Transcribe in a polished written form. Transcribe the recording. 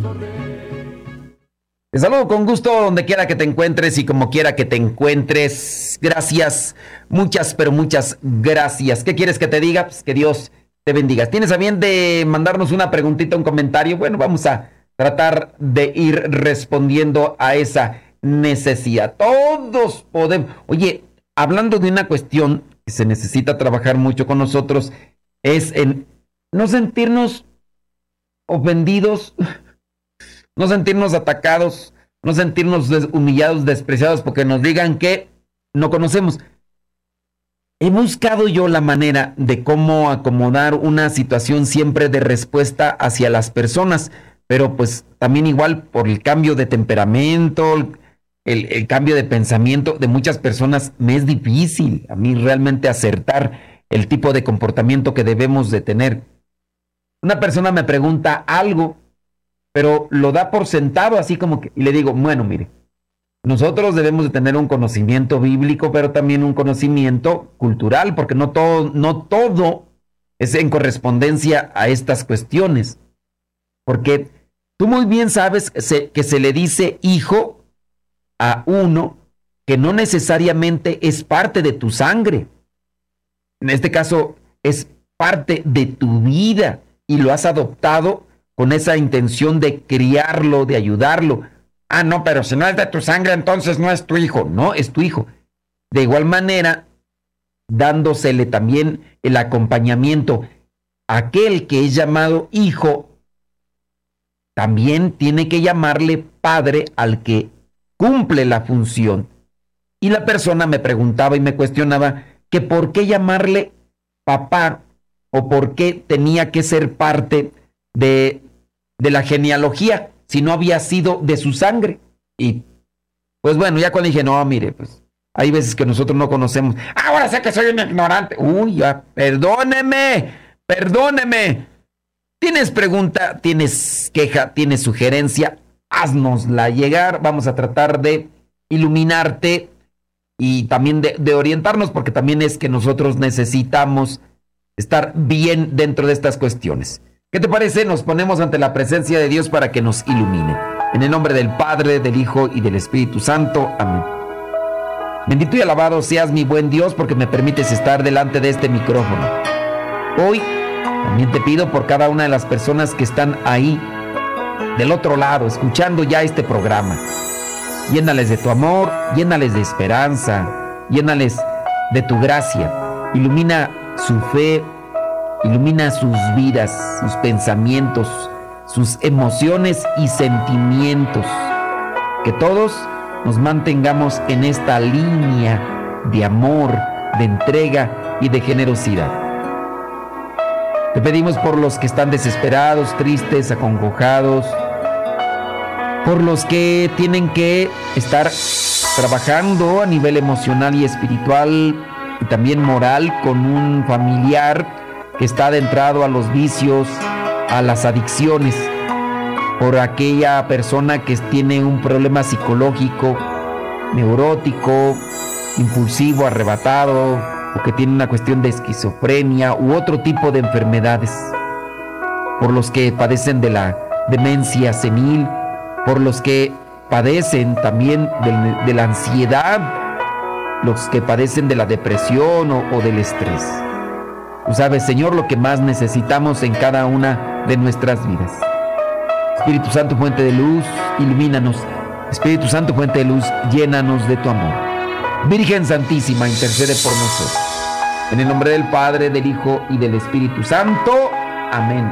Te saludo con gusto donde quiera que te encuentres y como quiera que te encuentres. Gracias, muchas, pero muchas gracias. ¿Qué quieres que te diga? Pues que Dios te bendiga. ¿Tienes a bien de mandarnos una preguntita, un comentario? Bueno, vamos a tratar de ir respondiendo a esa necesidad. Todos podemos. Oye, hablando de una cuestión que se necesita trabajar mucho con nosotros, es en no sentirnos ofendidos, no sentirnos atacados, no sentirnos humillados, despreciados porque nos digan que no conocemos. He buscado yo la manera de cómo acomodar una situación siempre de respuesta hacia las personas, pero pues también igual por el cambio de temperamento, el cambio de pensamiento de muchas personas me es difícil a mí realmente acertar el tipo de comportamiento que debemos de tener. Una persona me pregunta algo, pero lo da por sentado así como que, y le digo, bueno, mire, nosotros debemos de tener un conocimiento bíblico, pero también un conocimiento cultural, porque no todo es en correspondencia a estas cuestiones. Porque tú muy bien sabes que se le dice hijo a uno que no necesariamente es parte de tu sangre. En este caso, es parte de tu vida y lo has adoptado con esa intención de criarlo, de ayudarlo. Ah, no, pero si no es de tu sangre, entonces no es tu hijo. No, es tu hijo. De igual manera, dándosele también el acompañamiento. Aquel que es llamado hijo, también tiene que llamarle padre al que cumple la función. Y la persona me preguntaba y me cuestionaba que por qué llamarle papá o por qué tenía que ser parte de la genealogía si no había sido de su sangre. Y pues bueno, ya cuando dije, no, mire, pues hay veces que nosotros no conocemos. Ahora sé que soy un ignorante. Uy, ya, perdóneme. ¿Tienes pregunta? ¿Tienes queja? ¿Tienes sugerencia? Haznosla llegar. Vamos a tratar de iluminarte y también de orientarnos, porque también es que nosotros necesitamos estar bien dentro de estas cuestiones. ¿Qué te parece? Nos ponemos ante la presencia de Dios para que nos ilumine. En el nombre del Padre, del Hijo y del Espíritu Santo. Amén. Bendito y alabado seas, mi buen Dios, porque me permites estar delante de este micrófono. Hoy también te pido por cada una de las personas que están ahí, del otro lado, escuchando ya este programa. Llénales de tu amor, llénales de esperanza, llénales de tu gracia. Ilumina su fe, ilumina sus vidas, sus pensamientos, sus emociones y sentimientos. Que todos nos mantengamos en esta línea de amor, de entrega y de generosidad. Te pedimos por los que están desesperados, tristes, acongojados, por los que tienen que estar trabajando a nivel emocional y espiritual y también moral con un familiar que está adentrado a los vicios, a las adicciones, por aquella persona que tiene un problema psicológico, neurótico, impulsivo, arrebatado, o que tiene una cuestión de esquizofrenia u otro tipo de enfermedades, por los que padecen de la demencia senil, por los que padecen también de la ansiedad, los que padecen de la depresión o del estrés. Tú sabes, Señor, lo que más necesitamos en cada una de nuestras vidas. Espíritu Santo, fuente de luz, ilumínanos. Espíritu Santo, fuente de luz, llénanos de tu amor. Virgen Santísima, intercede por nosotros. En el nombre del Padre, del Hijo y del Espíritu Santo. Amén.